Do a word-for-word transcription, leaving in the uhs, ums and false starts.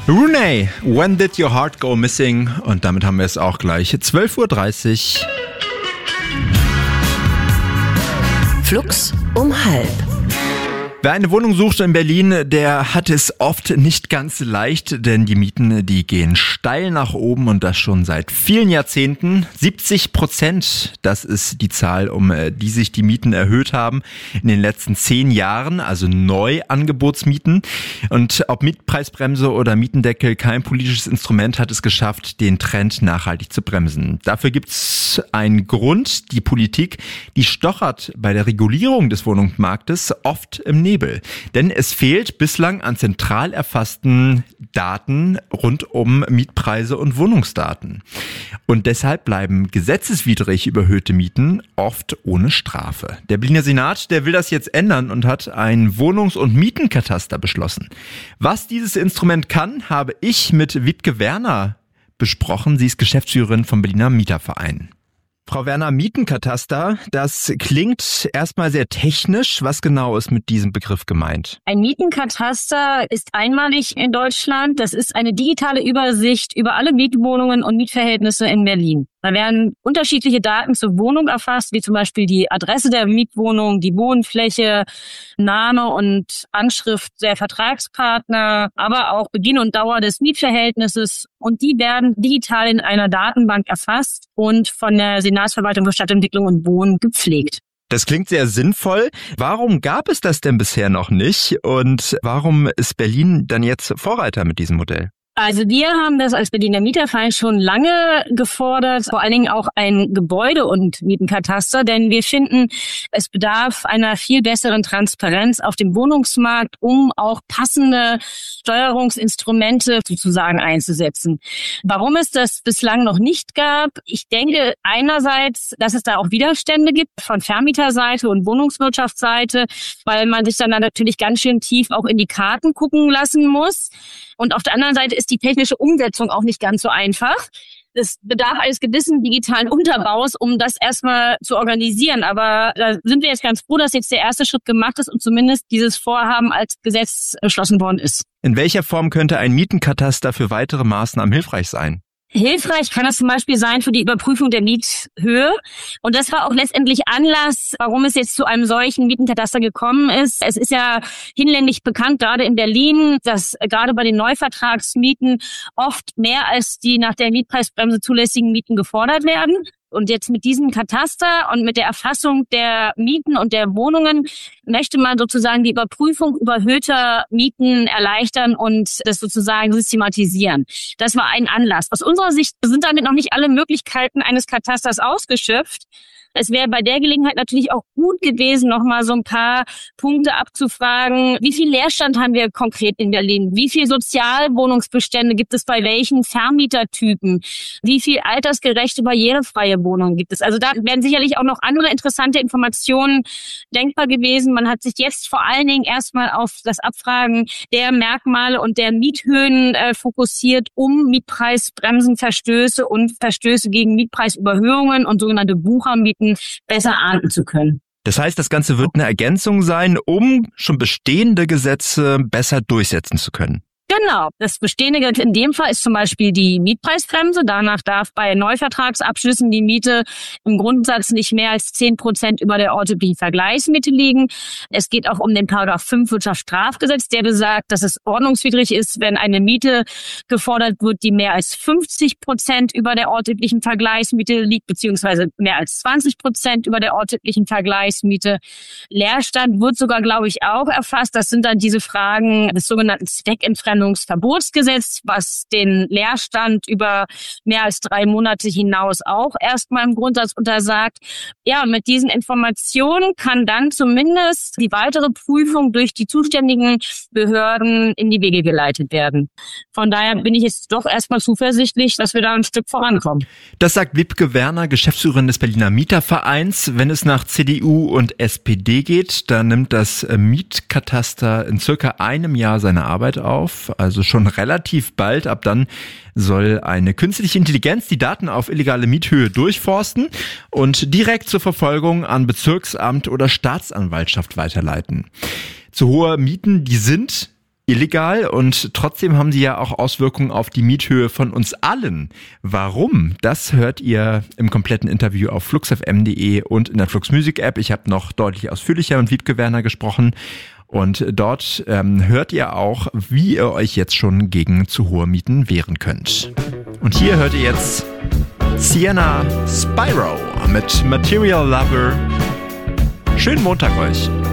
Rooney, When Did Your Heart Go Missing? Und damit haben wir es auch gleich. zwölf Uhr dreißig. Flux um halb. Wer eine Wohnung sucht in Berlin, der hat es oft nicht ganz leicht, denn die Mieten, die gehen steil nach oben und das schon seit vielen Jahrzehnten. siebzig Prozent, das ist die Zahl, um die sich die Mieten erhöht haben in den letzten zehn Jahren, also Neuangebotsmieten. Und ob Mietpreisbremse oder Mietendeckel, kein politisches Instrument hat es geschafft, den Trend nachhaltig zu bremsen. Dafür gibt's einen Grund, die Politik, die stochert bei der Regulierung des Wohnungsmarktes oft im Nebel. Denn es fehlt bislang an zentral erfassten Daten rund um Mietpreise und Wohnungsdaten. Und deshalb bleiben gesetzeswidrig überhöhte Mieten oft ohne Strafe. Der Berliner Senat, der will das jetzt ändern und hat ein Wohnungs- und Mietenkataster beschlossen. Was dieses Instrument kann, habe ich mit Wiebke Werner besprochen. Sie ist Geschäftsführerin vom Berliner Mieterverein. Frau Werner, Mietenkataster, das klingt erstmal sehr technisch. Was genau ist mit diesem Begriff gemeint? Ein Mietenkataster ist einmalig in Deutschland. Das ist eine digitale Übersicht über alle Mietwohnungen und Mietverhältnisse in Berlin. Da werden unterschiedliche Daten zur Wohnung erfasst, wie zum Beispiel die Adresse der Mietwohnung, die Wohnfläche, Name und Anschrift der Vertragspartner, aber auch Beginn und Dauer des Mietverhältnisses. Und die werden digital in einer Datenbank erfasst und von der Senatsverwaltung für Stadtentwicklung und Wohnen gepflegt. Das klingt sehr sinnvoll. Warum gab es das denn bisher noch nicht? Und warum ist Berlin dann jetzt Vorreiter mit diesem Modell? Also wir haben das als Berliner Mieterverein schon lange gefordert, vor allen Dingen auch ein Gebäude- und Mietenkataster, denn wir finden, es bedarf einer viel besseren Transparenz auf dem Wohnungsmarkt, um auch passende Steuerungsinstrumente sozusagen einzusetzen. Warum es das bislang noch nicht gab? Ich denke einerseits, dass es da auch Widerstände gibt von Vermieterseite und Wohnungswirtschaftsseite, weil man sich dann natürlich ganz schön tief auch in die Karten gucken lassen muss. Und auf der anderen Seite ist die technische Umsetzung auch nicht ganz so einfach. Es bedarf eines gewissen digitalen Unterbaus, um das erstmal zu organisieren. Aber da sind wir jetzt ganz froh, dass jetzt der erste Schritt gemacht ist und zumindest dieses Vorhaben als Gesetz beschlossen worden ist. In welcher Form könnte ein Mietenkataster für weitere Maßnahmen hilfreich sein? Hilfreich kann das zum Beispiel sein für die Überprüfung der Miethöhe. Und das war auch letztendlich Anlass, warum es jetzt zu einem solchen Mietenkataster gekommen ist. Es ist ja hinlänglich bekannt, gerade in Berlin, dass gerade bei den Neuvertragsmieten oft mehr als die nach der Mietpreisbremse zulässigen Mieten gefordert werden. Und jetzt mit diesem Kataster und mit der Erfassung der Mieten und der Wohnungen möchte man sozusagen die Überprüfung überhöhter Mieten erleichtern und das sozusagen systematisieren. Das war ein Anlass. Aus unserer Sicht sind damit noch nicht alle Möglichkeiten eines Katasters ausgeschöpft. Es wäre bei der Gelegenheit natürlich auch gut gewesen, nochmal so ein paar Punkte abzufragen. Wie viel Leerstand haben wir konkret in Berlin? Wie viel Sozialwohnungsbestände gibt es bei welchen Vermietertypen? Wie viel altersgerechte, barrierefreie Wohnungen gibt es? Also da wären sicherlich auch noch andere interessante Informationen denkbar gewesen. Man hat sich jetzt vor allen Dingen erstmal auf das Abfragen der Merkmale und der Miethöhen äh, fokussiert, um Mietpreisbremsenverstöße und Verstöße gegen Mietpreisüberhöhungen und sogenannte Wuchermieten besser ahnden zu können. Das heißt, das Ganze wird eine Ergänzung sein, um schon bestehende Gesetze besser durchsetzen zu können. Genau. Das bestehende Gesetz in dem Fall ist zum Beispiel die Mietpreisbremse. Danach darf bei Neuvertragsabschlüssen die Miete im Grundsatz nicht mehr als zehn Prozent über der ortsüblichen Vergleichsmiete liegen. Es geht auch um den Paragraph fünf Wirtschaftsstrafgesetz, der besagt, dass es ordnungswidrig ist, wenn eine Miete gefordert wird, die mehr als fünfzig Prozent über der ortsüblichen Vergleichsmiete liegt, beziehungsweise mehr als zwanzig Prozent über der ortsüblichen Vergleichsmiete. Leerstand wird sogar, glaube ich, auch erfasst. Das sind dann diese Fragen des sogenannten Zweckentfremdungsverbotsgesetz, was den Leerstand über mehr als drei Monate hinaus auch erstmal im Grundsatz untersagt. Ja, und mit diesen Informationen kann dann zumindest die weitere Prüfung durch die zuständigen Behörden in die Wege geleitet werden. Von daher bin ich jetzt doch erstmal zuversichtlich, dass wir da ein Stück vorankommen. Das sagt Wiebke Werner, Geschäftsführerin des Berliner Mietervereins. Wenn es nach C D U und S P D geht, dann nimmt das Mietkataster in circa einem Jahr seine Arbeit auf. Also schon relativ bald. Ab dann soll eine künstliche Intelligenz die Daten auf illegale Miethöhe durchforsten und direkt zur Verfolgung an Bezirksamt oder Staatsanwaltschaft weiterleiten. Zu hohe Mieten, die sind illegal und trotzdem haben sie ja auch Auswirkungen auf die Miethöhe von uns allen. Warum? Das hört ihr im kompletten Interview auf flux f m punkt d e und in der Flux Music App. Ich habe noch deutlich ausführlicher mit Wiebke Werner gesprochen. Und dort ähm, hört ihr auch, wie ihr euch jetzt schon gegen zu hohe Mieten wehren könnt. Und hier hört ihr jetzt Sienna Spyro mit Material Lover. Schönen Montag euch.